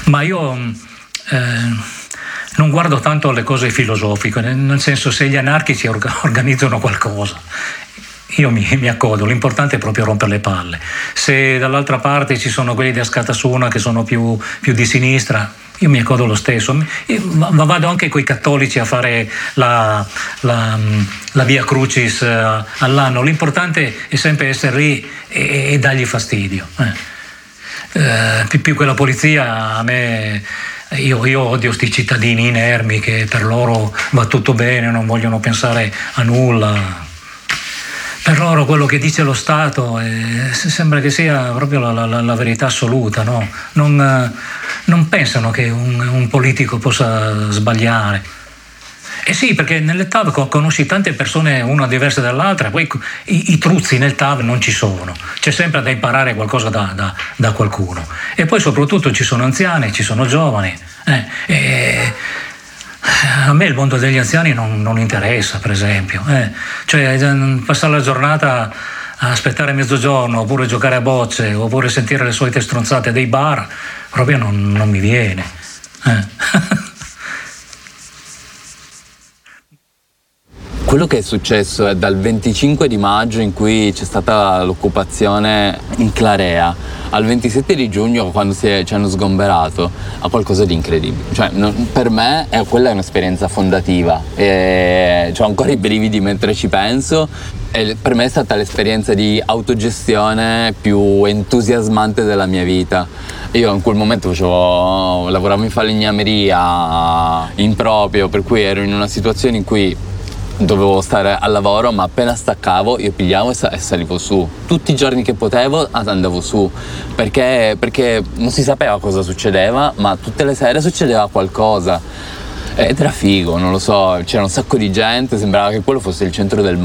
Ma io non guardo tanto alle cose filosofiche, nel senso, se gli anarchici organizzano qualcosa, io mi accodo, l'importante è proprio rompere le palle. Se dall'altra parte ci sono quelli di Askatasuna che sono più di sinistra, io mi accodo lo stesso, ma vado anche coi cattolici a fare la Via Crucis all'anno. L'importante è sempre essere lì e dargli fastidio. Più che la polizia, a me, io odio sti cittadini inermi che per loro va tutto bene, non vogliono pensare a nulla. Per loro quello che dice lo Stato sembra che sia proprio la verità assoluta, no? Non pensano che un politico possa sbagliare. Eh sì, perché nelle TAV conosci tante persone, una diversa dall'altra, poi i truzzi nel TAV non ci sono, c'è sempre da imparare qualcosa da qualcuno. E poi soprattutto ci sono anziani, ci sono giovani. A me il mondo degli anziani non interessa, per esempio. Cioè, passare la giornata a aspettare mezzogiorno, oppure giocare a bocce, oppure sentire le solite stronzate dei bar, proprio non mi viene. Quello che è successo è dal 25 di maggio, in cui c'è stata l'occupazione in Clarea, al 27 di giugno, quando ci hanno sgomberato, a qualcosa di incredibile. Cioè, per me quella è un'esperienza fondativa, ho ancora i brividi mentre ci penso, e per me è stata l'esperienza di autogestione più entusiasmante della mia vita. Io in quel momento lavoravo in falegnameria in proprio, per cui ero in una situazione in cui dovevo stare al lavoro, ma appena staccavo io pigliavo e salivo su. Tutti i giorni che potevo andavo su, perché non si sapeva cosa succedeva, ma tutte le sere succedeva qualcosa. Ed era figo, non lo so, c'era un sacco di gente, sembrava che quello fosse il centro del mondo.